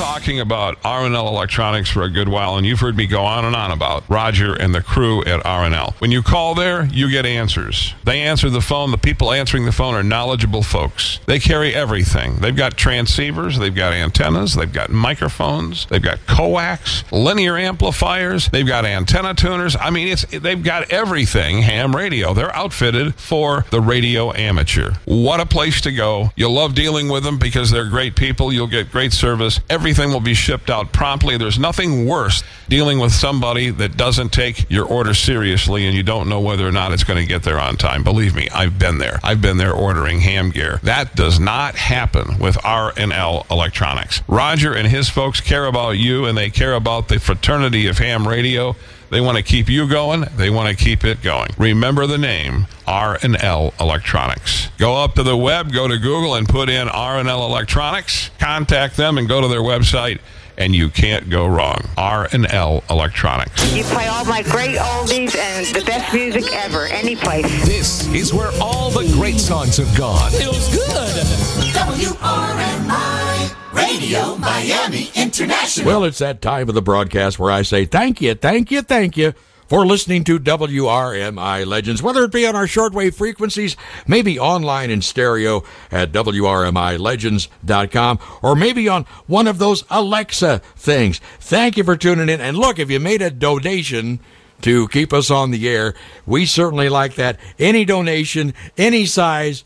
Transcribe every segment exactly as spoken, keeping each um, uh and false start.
talking about R and L Electronics for a good while, and you've heard me go on and on about Roger and the crew at R and L. When you call there, you get answers. They answer the phone. The people answering the phone are knowledgeable folks. They carry everything. They've got transceivers. They've got antennas. They've got microphones. They've got coax, linear amplifiers. They've got antenna tuners. I mean, it's they've got everything ham radio. They're outfitted for the radio amateur. What a place to go. You'll love dealing with them because they're great people. You'll get great service. Everything will be shipped out promptly. There's nothing worse dealing with somebody that doesn't take your order seriously and you don't know whether or not it's going to get there on time. Believe me, I've been there. I've been there ordering ham gear. That does not happen with R and L Electronics. Roger and his folks care about you, and they care about the fraternity of ham radio. They want to keep you going. They want to keep it going. Remember the name, R and L Electronics. Go up to the web, go to Google, and put in R and L Electronics. Contact them and go to their website, and you can't go wrong. R and L Electronics. You play all my great oldies and the best music ever, any place. This is where all the great songs have gone. Feels good. W R M I Radio Miami International. Well, it's that time of the broadcast where I say thank you, thank you, thank you for listening to W R M I Legends, whether it be on our shortwave frequencies, maybe online in stereo at W R M I legends dot com, or maybe on one of those Alexa things. Thank you for tuning in. And look, if you made a donation to keep us on the air, we certainly like that. Any donation, any size.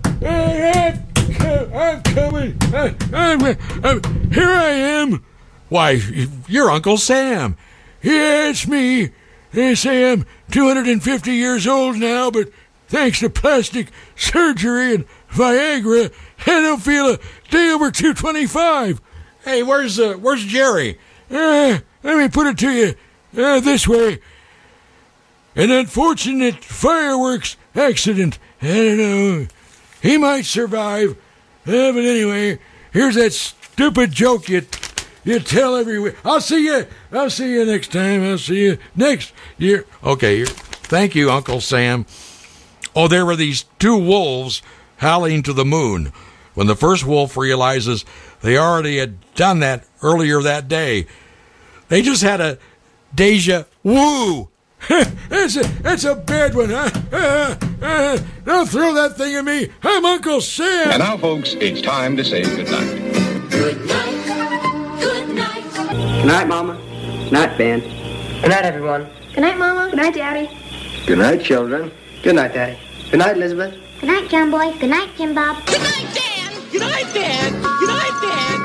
I'm coming. I'm, I'm, I'm, here I am. Why, you're Uncle Sam. Yeah, it's me. They say I'm two hundred fifty years old now, but thanks to plastic surgery and Viagra, I don't feel a day over two twenty-five. Hey, where's uh, where's Jerry? Uh, let me put it to you uh, this way. An unfortunate fireworks accident. I don't know. He might survive. Uh, but anyway, here's that stupid joke you you tell every week. I'll see you. I'll see you next time. I'll see you next year. Okay, thank you, Uncle Sam. Oh, there were these two wolves howling to the moon. When the first wolf realizes they already had done that earlier that day, they just had a deja vu. That's a, that's a bad one, huh? Uh, uh, don't throw that thing at me. I'm Uncle Sam. And now, folks, it's time to say goodnight. Good night. Good night. Good night, Mama. Good night, Ben. Good night, everyone. Good night, Mama. Good night, Daddy. Good night, children. Good night, Daddy. Good night, Elizabeth. Good night, John Boy. Good night, Jim Bob. Good night,